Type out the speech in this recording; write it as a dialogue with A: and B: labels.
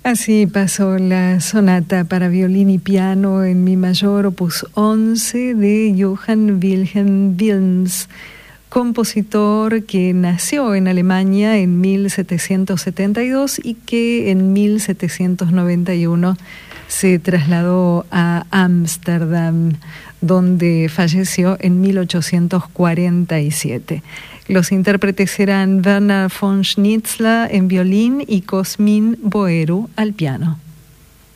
A: Así pasó la sonata para violín y piano en mi mayor opus 11 de Johann Wilhelm Wilms, compositor que nació en Alemania en 1772 y que en 1791 se trasladó a Ámsterdam, donde falleció en 1847. Los intérpretes eran Werner von Schnitzler en violín y Cosmin Boeru al piano.